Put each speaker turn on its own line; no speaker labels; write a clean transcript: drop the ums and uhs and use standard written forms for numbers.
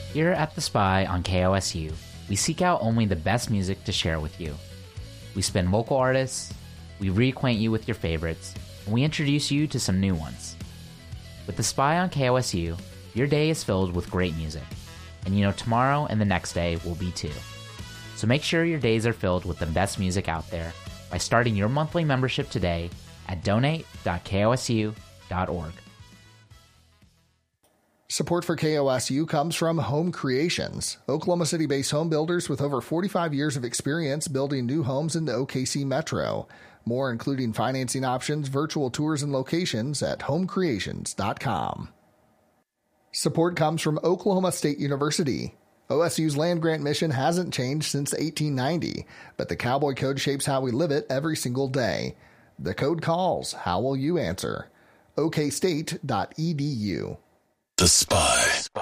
Here at The Spy on KOSU, we seek out only the best music to share with you. We spin local artists, we reacquaint you with your favorites, and we introduce you to some new ones. With The Spy on KOSU, your day is filled with great music, and you know tomorrow and the next day will be too. So make sure your days are filled with the best music out there by starting your monthly membership today at donate.kosu.org.
Support for KOSU comes from Home Creations, Oklahoma City-based home builders with over 45 years of experience building new homes in the OKC Metro. More, including financing options, virtual tours, and locations at homecreations.com. Support comes from Oklahoma State University. OSU's land-grant mission hasn't changed since 1890, but the Cowboy Code shapes how we live it every single day. The code calls. How will you answer? okstate.edu.
The Spy.